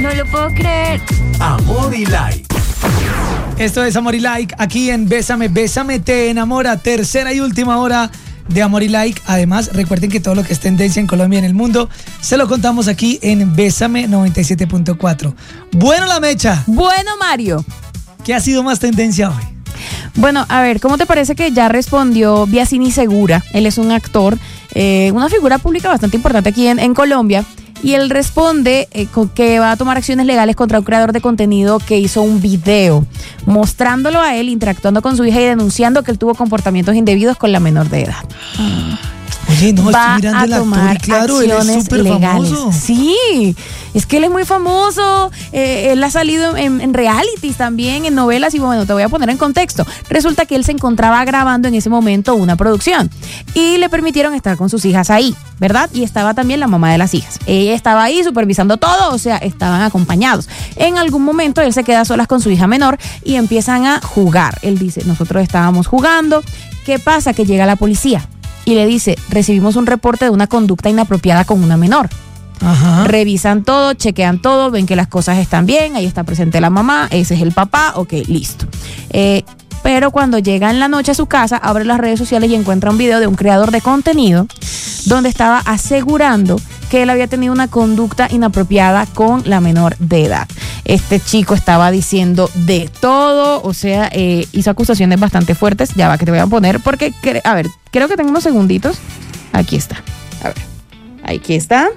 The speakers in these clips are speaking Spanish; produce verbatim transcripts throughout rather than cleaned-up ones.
No lo puedo creer. Amor y Like. Esto es Amor y Like, aquí en Bésame, Bésame te enamora, tercera y última hora de Amor y Like. Además, recuerden que todo lo que es tendencia en Colombia y en el mundo se lo contamos aquí en Bésame noventa y siete punto cuatro. Bueno, la mecha. Bueno, Mario. ¿Qué ha sido más tendencia hoy? Bueno, a ver, ¿cómo te parece que ya respondió Biasini Segura? Él es un actor, eh, una figura pública bastante importante aquí en, en Colombia. Y él responde eh, con que va a tomar acciones legales contra un creador de contenido que hizo un video mostrándolo a él interactuando con su hija y denunciando que él tuvo comportamientos indebidos con la menor de edad. Oye, no, va estoy mirando a el actor tomar y claro, él es acciones súper legales. famoso. Sí, es que él es muy famoso. Eh, él ha salido en, en realities también, en novelas. Y bueno, te voy a poner en contexto. Resulta que él se encontraba grabando en ese momento una producción y le permitieron estar con sus hijas ahí, ¿verdad? Y estaba también la mamá de las hijas. Ella estaba ahí supervisando todo, o sea, estaban acompañados. En algún momento él se queda a solas con su hija menor y empiezan a jugar. Él dice, nosotros estábamos jugando. ¿Qué pasa? Que llega la policía y le dice, recibimos un reporte de una conducta inapropiada con una menor. Ajá. Revisan todo, chequean todo, ven que las cosas están bien, ahí está presente la mamá, ese es el papá, ok, listo. Eh, pero cuando llega en la noche a su casa, abre las redes sociales y encuentra un video de un creador de contenido donde estaba asegurando que él había tenido una conducta inapropiada con la menor de edad. Este chico estaba diciendo de todo, o sea, eh, hizo acusaciones bastante fuertes. Ya va, que te voy a poner, porque, a ver, creo que tengo unos segunditos. Aquí está, a ver, aquí está.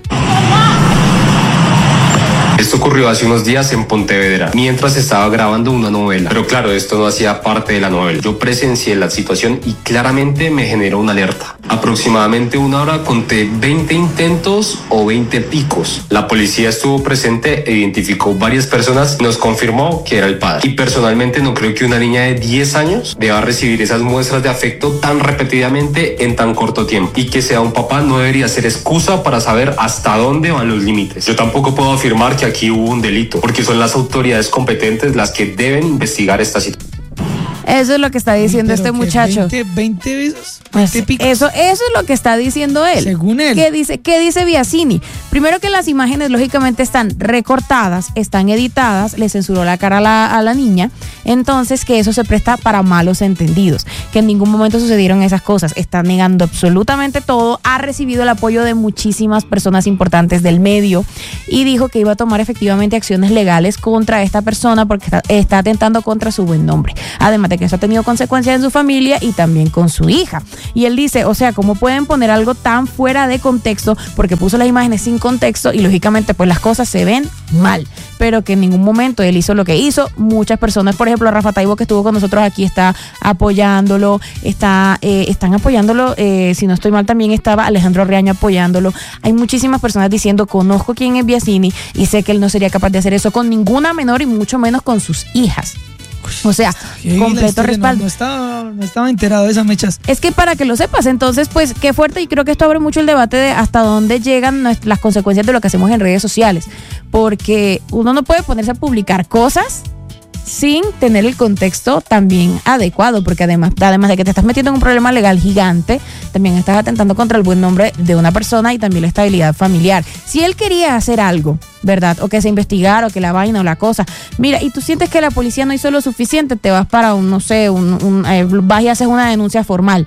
Esto ocurrió hace unos días en Pontevedra, mientras estaba grabando una novela. Pero claro, esto no hacía parte de la novela. Yo presencié la situación y claramente me generó una alerta. Aproximadamente una hora conté veinte intentos o veinte picos. La policía estuvo presente e identificó varias personas y nos confirmó que era el padre. Y personalmente no creo que una niña de diez años deba recibir esas muestras de afecto tan repetidamente en tan corto tiempo. Y que sea un papá no debería ser excusa para saber hasta dónde van los límites. Yo tampoco puedo afirmar que aquí hubo un delito, porque son las autoridades competentes las que deben investigar esta situación. Eso es lo que está diciendo Pero este que muchacho. veinte, veinte besos, Pues veinte picos. eso, eso es lo que está diciendo él. Según él. ¿Qué dice, qué dice Biasini? Primero que las imágenes lógicamente están recortadas, están editadas, le censuró la cara a la, a la niña, entonces que eso se presta para malos entendidos, que en ningún momento sucedieron esas cosas. Está negando absolutamente todo, ha recibido el apoyo de muchísimas personas importantes del medio y dijo que iba a tomar efectivamente acciones legales contra esta persona porque está, está atentando contra su buen nombre. Además de que eso ha tenido consecuencias en su familia y también con su hija. Y él dice, o sea, ¿cómo pueden poner algo tan fuera de contexto? Porque puso las imágenes sin contexto y lógicamente pues las cosas se ven mal, pero que en ningún momento él hizo lo que hizo. Muchas personas, por ejemplo, Rafa Taibo, que estuvo con nosotros aquí, está apoyándolo, está, eh, están apoyándolo, eh, si no estoy mal también estaba Alejandro Reaño apoyándolo. Hay muchísimas personas diciendo, conozco quién es Biasini y sé que él no sería capaz de hacer eso con ninguna menor y mucho menos con sus hijas. O sea, Sí, completo respaldo. No, no, estaba, no estaba enterado de esas mechas. Es que para que lo sepas, entonces, pues, qué fuerte, y creo que esto abre mucho el debate de hasta dónde llegan nuest- las consecuencias de lo que hacemos en redes sociales, porque uno no puede ponerse a publicar cosas sin tener el contexto también adecuado, porque además, además de que te estás metiendo en un problema legal gigante, también estás atentando contra el buen nombre de una persona y también la estabilidad familiar. Si él quería hacer algo, ¿verdad? O que se investigara, o que la vaina o la cosa, mira, y tú sientes que la policía no hizo lo suficiente, te vas para un, no sé, un, un eh, vas y haces una denuncia formal.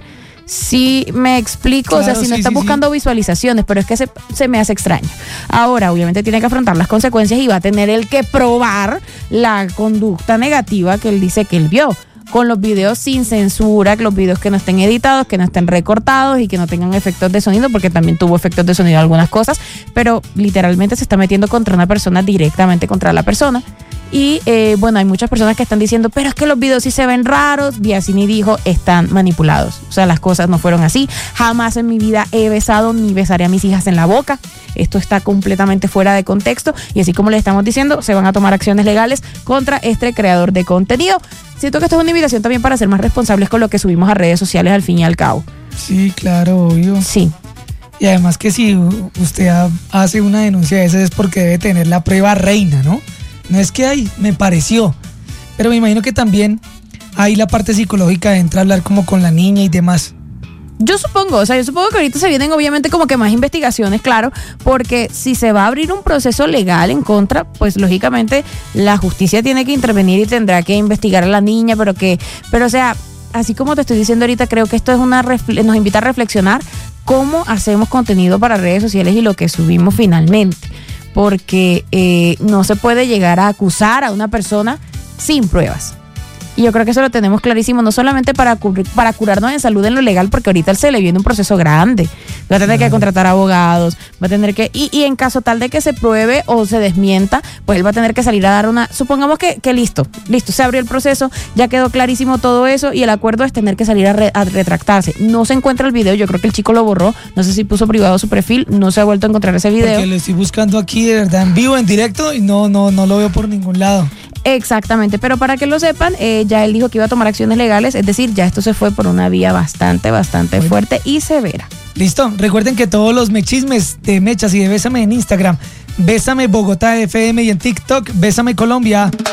Sí, me explico, Claro, o sea, si no sí, estás sí, buscando sí. visualizaciones, pero es que se, se me hace extraño. Ahora, obviamente tiene que afrontar las consecuencias y va a tener él que probar la conducta negativa que él dice que él vio, con los videos sin censura, los videos que no estén editados, que no estén recortados y que no tengan efectos de sonido, porque también tuvo efectos de sonido algunas cosas, pero literalmente se está metiendo contra una persona, directamente contra la persona. Y eh, bueno, hay muchas personas que están diciendo, pero es que los videos sí se ven raros. Biasini dijo, están manipulados. O sea, las cosas no fueron así. Jamás en mi vida he besado ni besaré a mis hijas en la boca. Esto está completamente fuera de contexto. Y así como le estamos diciendo, se van a tomar acciones legales contra este creador de contenido. Siento que esto es una invitación también para ser más responsables con lo que subimos a redes sociales al fin y al cabo. Sí, claro, obvio. Sí. Y además que si usted ha- hace una denuncia de esas es porque debe tener la prueba reina, ¿no? No es que ay, me pareció. Pero me imagino que también ahí la parte psicológica entra a hablar como con la niña y demás. Yo supongo, o sea, yo supongo que ahorita se vienen obviamente como que más investigaciones, claro, porque si se va a abrir un proceso legal en contra, pues lógicamente la justicia tiene que intervenir y tendrá que investigar a la niña, pero que, pero o sea, así como te estoy diciendo ahorita, creo que esto es una refle- nos invita a reflexionar cómo hacemos contenido para redes sociales y lo que subimos finalmente, porque eh, no se puede llegar a acusar a una persona sin pruebas. Y yo creo que eso lo tenemos clarísimo, no solamente para, cubrir, para curarnos en salud en lo legal, porque ahorita él se le viene un proceso grande. Va a tener que contratar abogados, va a tener que, y, y en caso tal de que se pruebe o se desmienta, pues él va a tener que salir a dar una, supongamos que, que listo, listo, se abrió el proceso, ya quedó clarísimo todo eso y el acuerdo es tener que salir a, re, a retractarse. No se encuentra el video, yo creo que el chico lo borró, no sé si puso privado su perfil, no se ha vuelto a encontrar ese video. Porque lo estoy buscando aquí de verdad en vivo, en directo, y no, no, no lo veo por ningún lado. Exactamente, pero para que lo sepan, eh, ya él dijo que iba a tomar acciones legales, es decir, ya esto se fue por una vía bastante, bastante bueno. fuerte y severa. Listo, recuerden que todos los mechismes de Mechas y de Bésame en Instagram, Bésame Bogotá F M y en TikTok, Bésame Colombia.